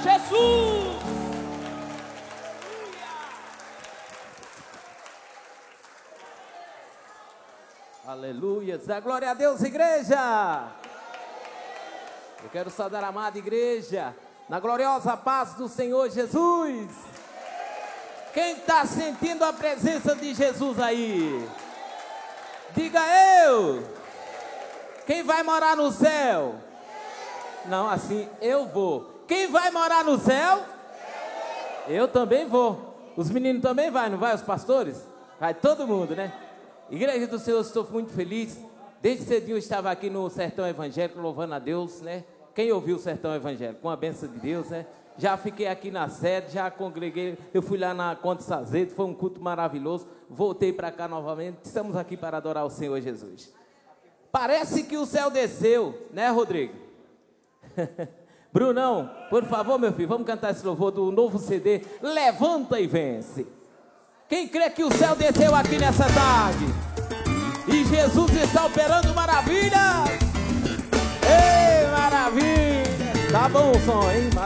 Jesus. Aleluia. Dá glória a Deus, igreja. Eu quero saudar a amada igreja na gloriosa paz do Senhor Jesus. Quem está sentindo a presença de Jesus aí? Diga eu. Quem vai morar no céu? Não, assim, eu vou. Quem vai morar no céu? Eu também vou. Os meninos também vai, não vai? Os pastores? Vai todo mundo, né? Igreja do Senhor, estou muito feliz. Desde cedinho eu estava aqui no Sertão Evangélico, louvando a Deus, né? Quem ouviu o Sertão Evangélico? Com a bênção de Deus, né? Já fiquei aqui na sede, já congreguei. Eu fui lá na Conde Sazedo, foi um culto maravilhoso. Voltei para cá novamente. Estamos aqui para adorar o Senhor Jesus. Parece que o céu desceu, né, Rodrigo? Brunão, por favor, meu filho, vamos cantar esse louvor do novo CD, Levanta e Vence. Quem crê que o céu desceu aqui nessa tarde? E Jesus está operando maravilhas? Ei, maravilha! Tá bom o som, hein?